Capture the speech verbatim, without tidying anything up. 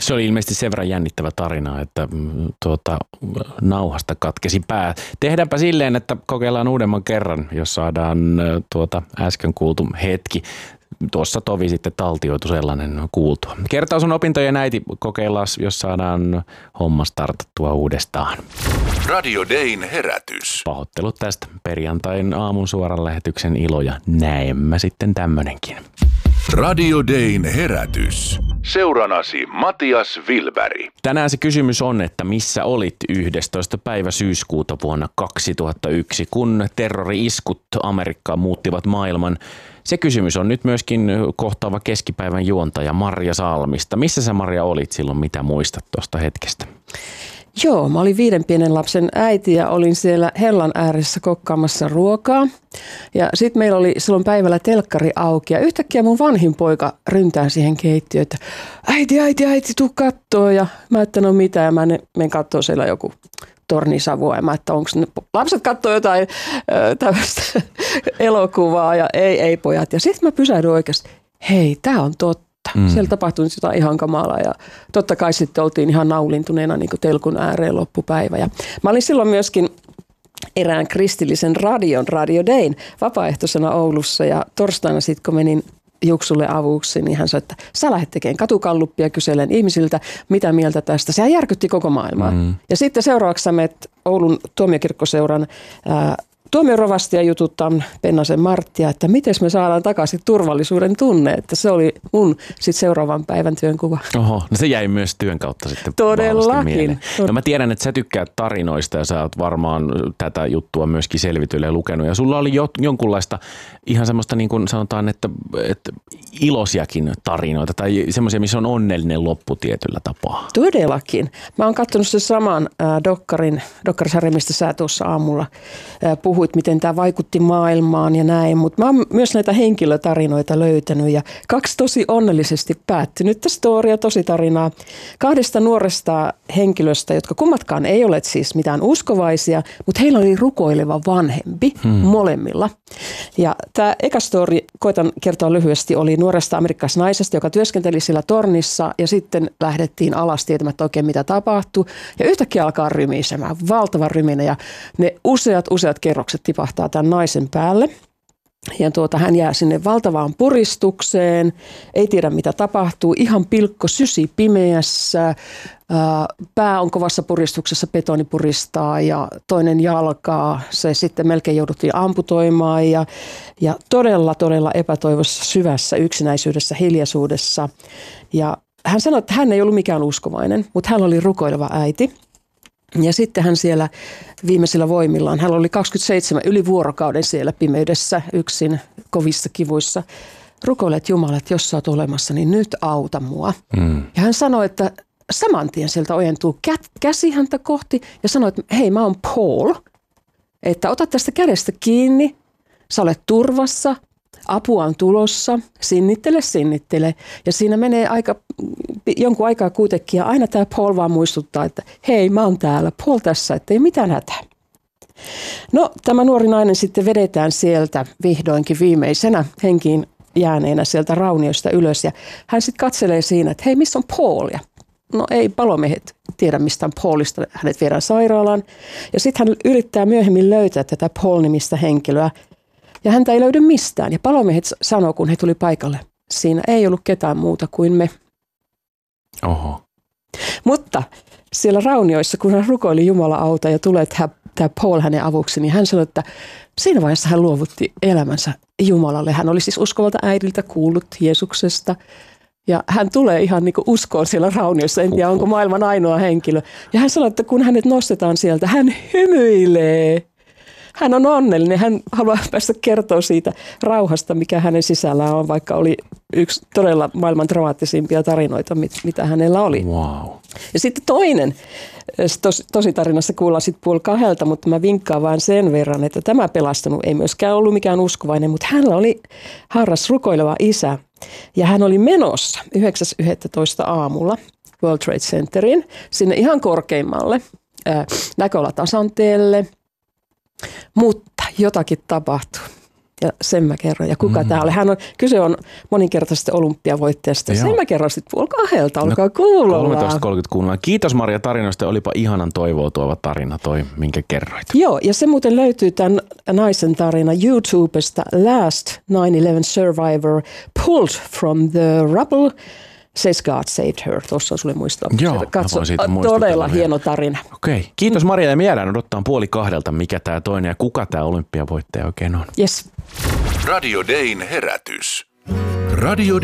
Se oli ilmeisesti sen verran jännittävä tarina, että tuota, nauhasta katkesi pää. Tehdäänpä silleen, että kokeillaan uudemman kerran, jos saadaan tuota äsken kuultu hetki. Tuossa tovi sitten taltioitu sellainen kuultua. Kertaa sun opintojen äiti, kokeillaan, jos saadaan homma startattua uudestaan. Radio Dayn herätys. Pahoittelut tästä perjantain aamun suoran lähetyksen iloja. Näemmä sitten tämmönenkin. Radio Dayn herätys. Seuranasi Matias Wilberg. Tänään se kysymys on, että missä olit yhdestoista päivä syyskuuta vuonna kaksituhattayksi, kun terrori-iskut Amerikkaan muuttivat maailman. Se kysymys on nyt myöskin kohtaava keskipäivän juontaja Marja Salmista. Missä sä, Marja, olit silloin? Mitä muistat tuosta hetkestä? Joo, mä olin viiden pienen lapsen äiti ja olin siellä hellan ääressä kokkaamassa ruokaa. Ja sitten meillä oli silloin päivällä telkkari auki ja yhtäkkiä mun vanhin poika ryntää siihen keittiöön, että äiti, äiti, äiti, tuu kattoo. Ja mä että no mitä, ja mä menen kattoo siellä joku tornisavua ja mä että onko ne lapset kattoo jotain äh, tämmöistä elokuvaa ja ei, ei pojat. Ja sitten mä pysähdyin oikeasti, hei, tää on totta. Mm. Siellä tapahtui jotain ihan kamalaa ja totta kai sitten oltiin ihan naulintuneena niin kuin telkun ääreen loppupäivä. Ja mä olin silloin myöskin erään kristillisen radion, Radio Dayn, vapaaehtoisena Oulussa ja torstaina sitten kun menin Juksulle avuksi, niin hän sanoi, että sä lähdet tekemään katukalluppia kysellen ihmisiltä, mitä mieltä tästä. Sehän järkytti koko maailmaa. Mm. Ja sitten seuraavaksi sä menet Oulun tuomiokirkkoseuran ää, tuomiorovastia jututtaa Pennasen Marttia, että miten me saadaan takaisin turvallisuuden tunne, että se oli mun sit seuraavan päivän työnkuva. Oho, no se jäi myös työn kautta sitten todellakin. No mä tiedän, että sä tykkäät tarinoista ja sä oot varmaan tätä juttua myöskin selvitylle lukenut ja sulla oli jo, jonkunlaista ihan semmoista niin kuin sanotaan, että, että ilosiakin tarinoita tai semmoisia, missä on onnellinen loppu tietyllä tapaa. Todellakin. Mä oon katsonut sen saman äh, dokkarin, dokkarisarja, mistä sä tuossa aamulla äh, puhuit, miten tämä vaikutti maailmaan ja näin, mutta mä oon myös näitä henkilötarinoita löytänyt ja kaksi tosi onnellisesti päättynyttä storia, tosi tarinaa kahdesta nuoresta henkilöstä, jotka kummatkaan ei ole siis mitään uskovaisia, mutta heillä oli rukoileva vanhempi hmm. molemmilla. Ja tämä eka story, koitan kertoa lyhyesti, oli nuoresta amerikkalaisnaisesta, joka työskenteli sillä tornissa ja sitten lähdettiin alas tietämättä oikein mitä tapahtui ja yhtäkkiä alkaa rymisemään, valtava ryminä ja ne useat useat kerrokset tipahtaa tämän naisen päälle. Ja tuota, hän jää sinne valtavaan puristukseen, ei tiedä mitä tapahtuu, ihan pilkko sysi pimeässä, pää on kovassa puristuksessa, betoni puristaa ja toinen jalkaa, se sitten melkein jouduttiin amputoimaan ja, ja todella todella epätoivossa syvässä yksinäisyydessä, hiljaisuudessa. Ja hän sanoi, että hän ei ollut mikään uskovainen, mutta hän oli rukoileva äiti. Ja sitten hän siellä viimeisillä voimillaan, hän oli kaksikymmentäseitsemän yli vuorokauden siellä pimeydessä yksin kovissa kivuissa. Rukoilet Jumala, että jos sä oot olemassa, niin nyt auta mua. Mm. Ja hän sanoi, että saman tien sieltä ojentuu kä- käsi häntä kohti ja sanoi, että hei, mä oon Paul, että ota tästä kädestä kiinni, sä olet turvassa. Apua on tulossa, sinnittele, sinnittele. Ja siinä menee aika, jonkun aikaa kuitenkin ja aina tämä Paul vaan muistuttaa, että hei, mä oon täällä, Paul tässä, että ei mitään hätää. No, tämä nuori nainen sitten vedetään sieltä vihdoinkin viimeisenä henkiin jääneenä sieltä raunioista ylös. Ja hän sitten katselee siinä, että hei, missä on Paul? Ja no ei palomiehet tiedä mistä on Paulista, hänet viedään sairaalaan. Ja sitten hän yrittää myöhemmin löytää tätä Paul-nimistä henkilöä. Ja häntä ei löydy mistään. Ja palomiehet sanoo, kun he tuli paikalle, siinä ei ollut ketään muuta kuin me. Oho. Mutta siellä raunioissa, kun hän rukoili Jumala auta ja tulee tämä Paul hänen avuksi, niin hän sanoi, että siinä vaiheessa hän luovutti elämänsä Jumalalle. Hän oli siis uskovalta äidiltä kuullut Jeesuksesta. Ja hän tulee ihan niin kuin uskoon siellä raunioissa, en tiedä onko maailman ainoa henkilö. Ja hän sanoi, että kun hänet nostetaan sieltä, hän hymyilee. Hän on onnellinen. Hän haluaa päästä kertoa siitä rauhasta, mikä hänen sisällään on, vaikka oli yksi todella maailman dramaattisimpia tarinoita, mitä hänellä oli. Wow. Ja sitten toinen, tos, tosi tarinassa kuullaan sitten puoli kahdelta, mutta mä vinkkaan vain sen verran, että tämä pelastunut ei myöskään ollut mikään uskovainen, mutta hänellä oli harras rukoileva isä. Ja hän oli menossa yhdeksäs yhdestoista aamulla World Trade Centeriin, sinne ihan korkeimmalle näköalatasanteelle. Mutta jotakin tapahtui. Ja sen mä kerron. Ja kuka mm. tää oli? Hän on, kyse on moninkertaisesta olympiavoittajasta. Joo. Sen mä kerron sitten puoli kahdelta. Olkaa no, kuulolla. kolmetoista kolmekymmentä kuunnellaan. Kiitos Maria tarinoista. Olipa ihanan toivoa tuova tarina toi, minkä kerroit. Joo, ja se muuten löytyy tämän naisen tarina YouTubesta. Last nine eleven survivor pulled from the rubble. Says God saved her. Tuossa on sulle muistoa. Joo, katso, todella hieno tarina. Okei. Kiitos Maria ja mielään odottaa puoli kahdelta, mikä tämä toinen ja kuka tämä olympiavoittaja oikein on. Yes. Radio Dayn herätys. Radio